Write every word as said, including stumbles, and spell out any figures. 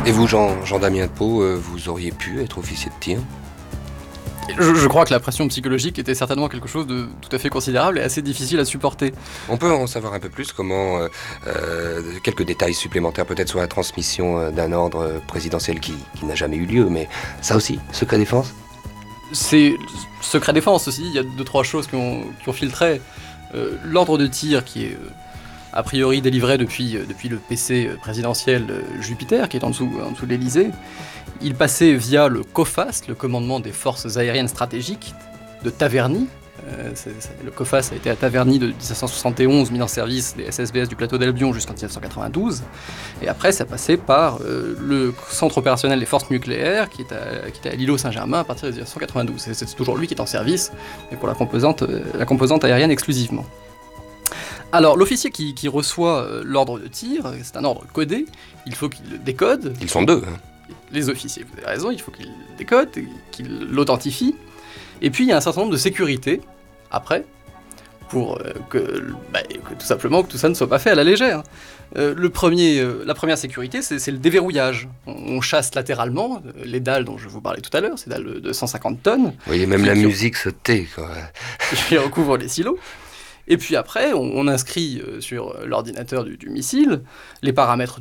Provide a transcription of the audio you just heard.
Et vous, Jean, Jean-Damien de Pau, euh, vous auriez pu être officier de tir? Je, je crois que la pression psychologique était certainement quelque chose de tout à fait considérable et assez difficile à supporter. On peut en savoir un peu plus, comment, euh, euh, quelques détails supplémentaires peut-être sur la transmission euh, d'un ordre présidentiel qui, qui n'a jamais eu lieu, mais ça aussi, secret défense? C'est secret défense aussi, il y a deux, trois choses qui ont, qui ont filtré. Euh, l'ordre de tir qui est euh, a priori délivré depuis, euh, depuis le P C présidentiel euh, Jupiter, qui est en dessous, en dessous de l'Elysée, il passait via le COFAS, le commandement des forces aériennes stratégiques de Taverny. Euh, c'est, c'est, le COFAS a été à Taverny de dix-neuf cent soixante et onze, mis en service des S S B S du plateau d'Albion jusqu'en dix-neuf cent quatre-vingt-douze. Et après, ça passait par euh, le centre opérationnel des forces nucléaires, qui était à, qui était à l'îlot Saint-Germain à partir de dix-neuf cent quatre-vingt-douze. C'est, c'est toujours lui qui est en service, mais pour la composante, euh, la composante aérienne exclusivement. Alors, l'officier qui, qui reçoit euh, l'ordre de tir, c'est un ordre codé, il faut qu'il le décode. Ils sont deux, hein. Les officiers, vous avez raison, il faut qu'ils le décodent, qu'ils l'authentifient. Et puis, il y a un certain nombre de sécurités, après, pour euh, que, bah, que tout simplement que tout ça ne soit pas fait à la légère. Euh, le premier, euh, la première sécurité, c'est, c'est le déverrouillage. On, on chasse latéralement euh, les dalles dont je vous parlais tout à l'heure, ces dalles de cent cinquante tonnes. Vous voyez même qui, la qui, musique se tait, quoi. Qui recouvrent les silos. Et puis après, on, on inscrit euh, sur l'ordinateur du, du missile les paramètres